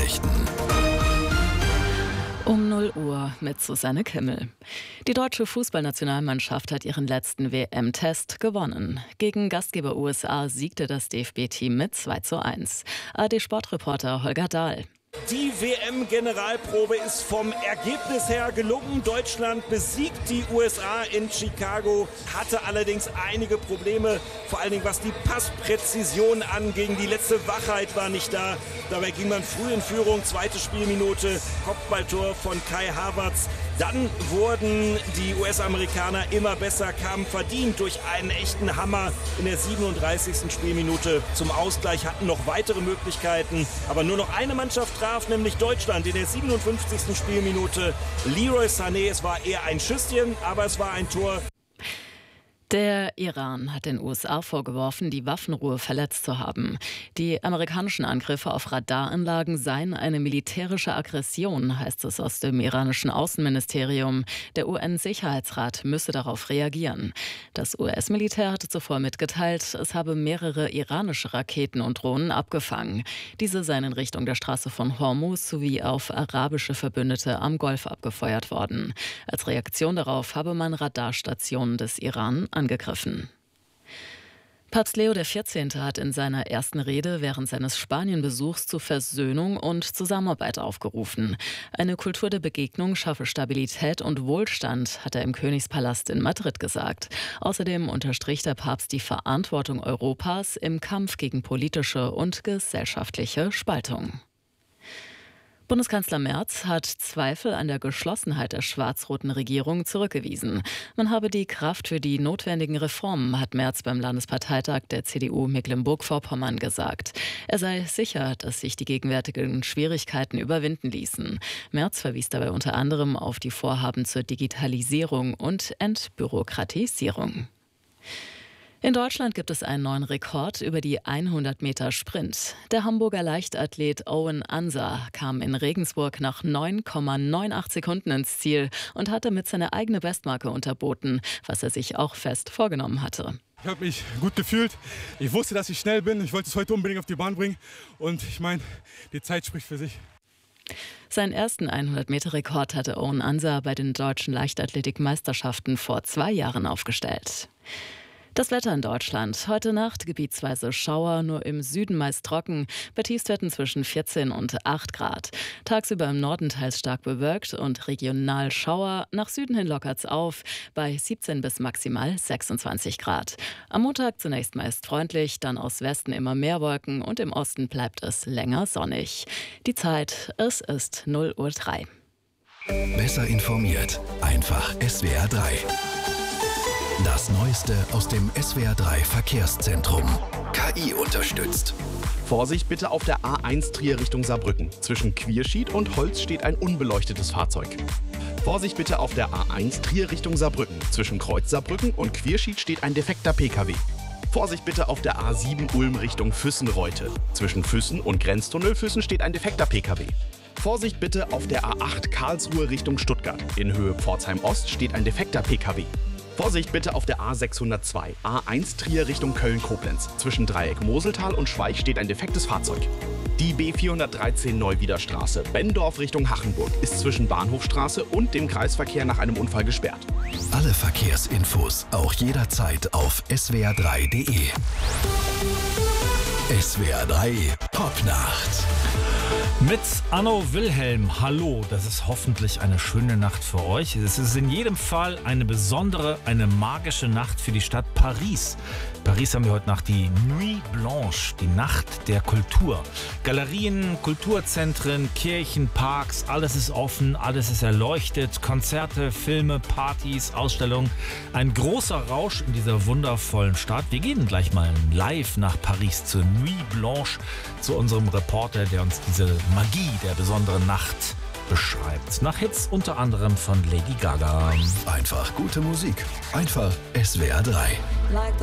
Nachrichten. Um 0 Uhr mit Susanne Kimmel. Die deutsche Fußballnationalmannschaft hat ihren letzten WM-Test gewonnen. Gegen Gastgeber USA siegte das DFB-Team mit 2:1. ARD-Sportreporter Holger Dahl. Die WM-Generalprobe ist vom Ergebnis her gelungen. Deutschland besiegt die USA in Chicago, hatte allerdings einige Probleme, vor allen Dingen was die Passpräzision anging. Die letzte Wachheit war nicht da. Dabei ging man früh in Führung, zweite Spielminute, Kopfballtor von Kai Havertz. Dann wurden die US-Amerikaner immer besser, kamen verdient durch einen echten Hammer in der 37. Spielminute zum Ausgleich, hatten noch weitere Möglichkeiten, aber nur noch eine Mannschaft traf, nämlich Deutschland in der 57. Spielminute. Leroy Sané, es war eher ein Schüsschen, aber es war ein Tor. Der Iran hat den USA vorgeworfen, die Waffenruhe verletzt zu haben. Die amerikanischen Angriffe auf Radaranlagen seien eine militärische Aggression, heißt es aus dem iranischen Außenministerium. Der UN-Sicherheitsrat müsse darauf reagieren. Das US-Militär hatte zuvor mitgeteilt, es habe mehrere iranische Raketen und Drohnen abgefangen. Diese seien in Richtung der Straße von Hormuz sowie auf arabische Verbündete am Golf abgefeuert worden. Als Reaktion darauf habe man Radarstationen des Iran angegriffen. Papst Leo XIV. Hat in seiner ersten Rede während seines Spanienbesuchs zu Versöhnung und Zusammenarbeit aufgerufen. Eine Kultur der Begegnung schaffe Stabilität und Wohlstand, hat er im Königspalast in Madrid gesagt. Außerdem unterstrich der Papst die Verantwortung Europas im Kampf gegen politische und gesellschaftliche Spaltung. Bundeskanzler Merz hat Zweifel an der Geschlossenheit der schwarz-roten Regierung zurückgewiesen. Man habe die Kraft für die notwendigen Reformen, hat Merz beim Landesparteitag der CDU Mecklenburg-Vorpommern gesagt. Er sei sicher, dass sich die gegenwärtigen Schwierigkeiten überwinden ließen. Merz verwies dabei unter anderem auf die Vorhaben zur Digitalisierung und Entbürokratisierung. In Deutschland gibt es einen neuen Rekord über die 100 Meter Sprint. Der Hamburger Leichtathlet Owen Ansa kam in Regensburg nach 9,98 Sekunden ins Ziel und hat damit seine eigene Bestmarke unterboten, was er sich auch fest vorgenommen hatte. Ich habe mich gut gefühlt. Ich wusste, dass ich schnell bin. Ich wollte es heute unbedingt auf die Bahn bringen. Und ich meine, die Zeit spricht für sich. Seinen ersten 100-Meter-Rekord hatte Owen Ansa bei den deutschen Leichtathletikmeisterschaften vor 2 Jahren aufgestellt. Das Wetter in Deutschland. Heute Nacht gebietsweise Schauer, nur im Süden meist trocken, bei Tiefstwerten zwischen 14 und 8 Grad. Tagsüber im Norden teils stark bewölkt und regional Schauer. Nach Süden hin lockert's auf, bei 17 bis maximal 26 Grad. Am Montag zunächst meist freundlich, dann aus Westen immer mehr Wolken und im Osten bleibt es länger sonnig. Die Zeit, es ist 0:03 Uhr. Besser informiert, einfach SWR 3. Das Neueste aus dem SWR 3 Verkehrszentrum. KI unterstützt. Vorsicht bitte auf der A1 Trier Richtung Saarbrücken. Zwischen Quierschied und Holz steht ein unbeleuchtetes Fahrzeug. Vorsicht bitte auf der A1 Trier Richtung Saarbrücken. Zwischen Kreuz Saarbrücken und Quierschied steht ein defekter PKW. Vorsicht bitte auf der A7 Ulm Richtung Füssen-Reute. Zwischen Füssen und Grenztunnel Füssen steht ein defekter PKW. Vorsicht bitte auf der A8 Karlsruhe Richtung Stuttgart. In Höhe Pforzheim Ost steht ein defekter PKW. Vorsicht bitte auf der A602, A1 Trier Richtung Köln-Koblenz. Zwischen Dreieck Moseltal und Schweich steht ein defektes Fahrzeug. Die B413 Neuwiederstraße, Benndorf Richtung Hachenburg, ist zwischen Bahnhofstraße und dem Kreisverkehr nach einem Unfall gesperrt. Alle Verkehrsinfos auch jederzeit auf swr3.de. SWR 3 Popnacht. Mit Anno Wilhelm, hallo, das ist hoffentlich eine schöne Nacht für euch. Es ist in jedem Fall eine besondere, eine magische Nacht für die Stadt Paris. In Paris haben wir heute Nacht die Nuit Blanche, die Nacht der Kultur. Galerien, Kulturzentren, Kirchen, Parks, alles ist offen, alles ist erleuchtet. Konzerte, Filme, Partys, Ausstellungen. Ein großer Rausch in dieser wundervollen Stadt. Wir gehen gleich mal live nach Paris zur Nuit Blanche, zu unserem Reporter, der uns diese Magie der besonderen Nacht beschreibt. Nach Hits unter anderem von Lady Gaga. Einfach gute Musik. Einfach SWR 3.